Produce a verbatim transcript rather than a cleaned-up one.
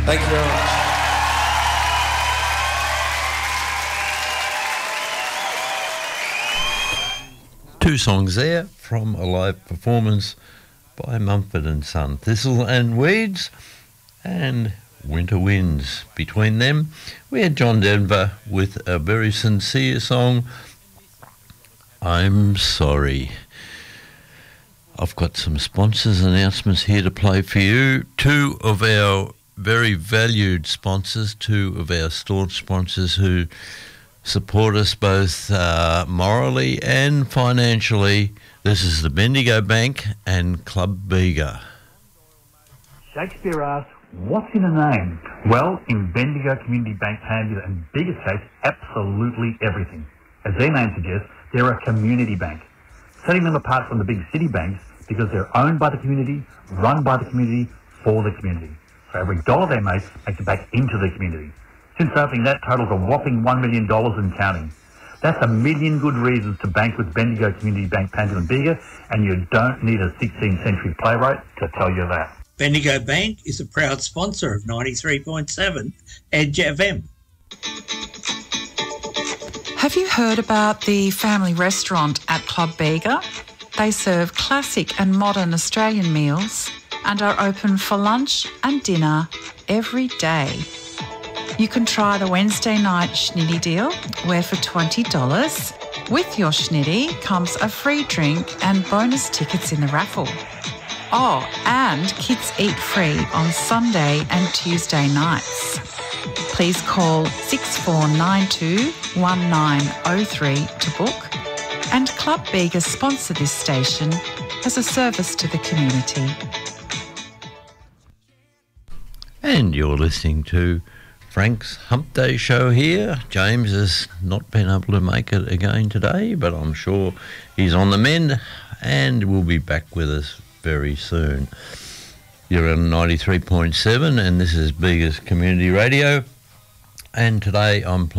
Thank you very much. Two songs there from a live performance by Mumford and Son, Thistle and Weeds and Winter Winds. Between them, we had John Denver with a very sincere song, I'm Sorry. I've got some sponsors announcements here to play for you. Two of our very valued sponsors, two of our staunch sponsors who support us both uh, morally and financially. This is the Bendigo Bank and Club Bega. Shakespeare asked, what's in a name? Well, in Bendigo Community Bank Pandia and Bega's case, absolutely everything. As their name suggests, they're a community bank, setting them apart from the big city banks because they're owned by the community, run by the community, for the community. So every dollar they make makes it back into the community. Since opening, that totals a whopping one million dollars and counting. That's a million good reasons to bank with Bendigo Community Bank Pandia and Bega, and you don't need a sixteenth century playwright to tell you that. Bendigo Bank is a proud sponsor of ninety-three point seven Edge F M. Have you heard about the family restaurant at Club Bega? They serve classic and modern Australian meals and are open for lunch and dinner every day. You can try the Wednesday night schnitty deal, where for twenty dollars, with your schnitty comes a free drink and bonus tickets in the raffle. Oh, and kids eat free on Sunday and Tuesday nights. Please call six four nine two, one nine zero three to book. And Club Bega sponsor this station as a service to the community. And you're listening to Frank's Hump Day show here. James has not been able to make it again today, but I'm sure he's on the mend and will be back with us very soon. You're on ninety-three point seven and this is Bega's Community Radio, and today I'm